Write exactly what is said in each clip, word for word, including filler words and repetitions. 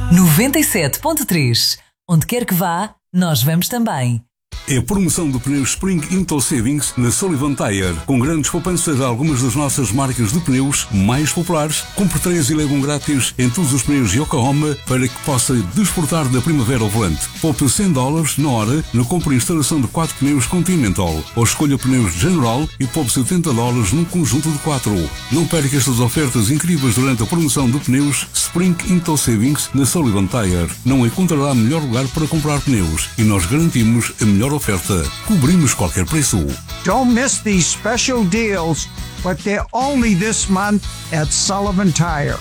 noventa e sete ponto três. Onde quer que vá, nós vamos também. É a promoção do pneu Spring Into Savings na Sullivan Tire, com grandes poupanças a algumas das nossas marcas de pneus mais populares. Compre três e leve um grátis em todos os pneus Yokohama para que possa desfrutar da primavera ao volante. Poupe cem dólares na hora na compra e instalação de quatro pneus Continental, ou escolha pneus General e poupe setenta dólares num conjunto de quatro. Não perca estas ofertas incríveis durante a promoção de pneus Spring Into Savings na Sullivan Tire. Não encontrará melhor lugar para comprar pneus e nós garantimos a melhor oferta. Cobrimos qualquer preço. Don't miss these special deals, but they're only this month at Sullivan Tire.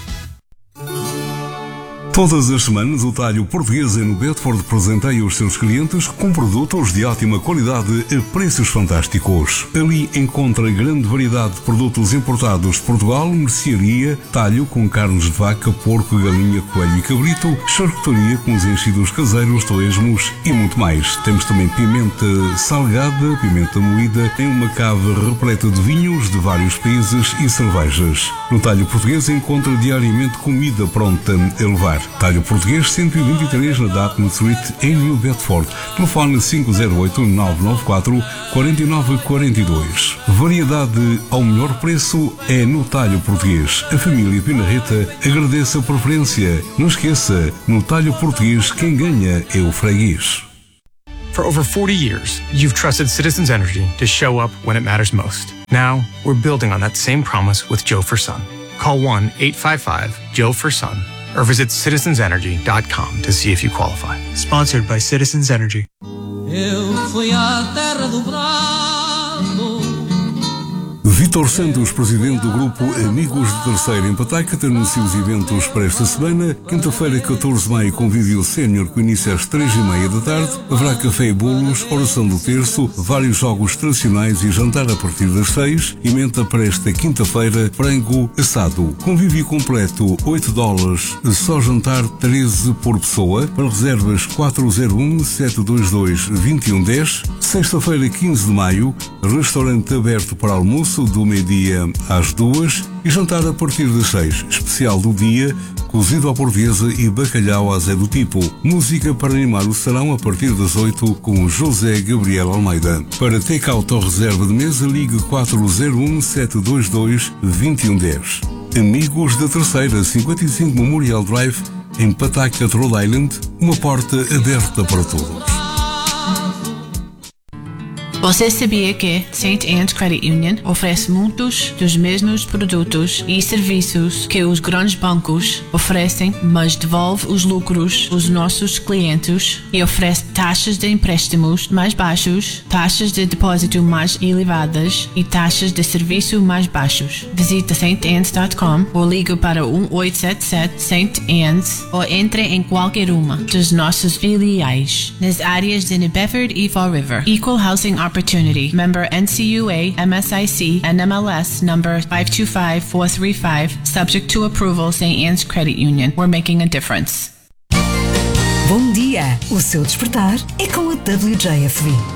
Todas as semanas, o Talho Português no Bedford presenteia os seus clientes com produtos de ótima qualidade a preços fantásticos. Ali encontra grande variedade de produtos importados de Portugal, mercearia, talho com carnes de vaca, porco, galinha, coelho e cabrito, charcutaria com os enchidos caseiros, torresmos e muito mais. Temos também pimenta salgada, pimenta moída, em uma cave repleta de vinhos de vários países e cervejas. No Talho Português encontra diariamente comida pronta a levar. Talho Português cento e vinte e três na Dartmouth Street em New Bedford. Telefone cinco zero oito, nove nove quatro, quatro nove quatro dois. Variedade ao melhor preço é no Talho Português. A família Pinarreta agradece a preferência. Não esqueça, no Talho Português quem ganha é o freguês. For over forty years, you've trusted Citizens Energy to show up when it matters most. Now, we're building on that same promise with Joe for Sun. Call one eight five five, Joe for Sun or visit citizens energy dot com to see if you qualify. Sponsored by Citizens Energy. Eu fui à terra do bravo. Vítor Santos, presidente do grupo Amigos de Terceira em Patacata, anuncia os eventos para esta semana. Quinta-feira, catorze de maio, convívio sénior com início às três e meia da tarde. Haverá café e bolos, oração do terço, vários jogos tradicionais e jantar a partir das seis. Emenda para esta quinta-feira, frango assado. Convívio completo, oito dólares, só jantar treze por pessoa. Para reservas quatro zero um, sete dois dois, dois um um zero. Sexta-feira, quinze de maio, restaurante aberto para almoço do meio-dia às duas e jantar a partir das seis. Especial do dia, cozido à portuguesa e bacalhau à Zé do Tipo. Música para animar o salão a partir das oito com José Gabriel Almeida. Para take-out ou reserva de mesa, ligue quatro zero um, sete dois dois, dois um um zero. Amigos da Terceira, cinquenta e cinco Memorial Drive, em Pawtucket, Rhode Island, uma porta aberta para todos. Você sabia que Saint Anne's Credit Union oferece muitos dos mesmos produtos e serviços que os grandes bancos oferecem, mas devolve os lucros aos nossos clientes e oferece taxas de empréstimos mais baixos, taxas de depósito mais elevadas e taxas de serviço mais baixos? Visita saint annes dot com ou ligue para um oito sete sete Saint Anne's ou entre em qualquer uma dos nossos filiais nas áreas de New Bedford e Fall River. Equal Housing Opportunity. Opportunity. Member N C U A, M S I C, and M L S number five two five four three five. Subject to approval, Saint Anne's Credit Union. We're making a difference. Bom dia! O seu despertar é com a W J F B.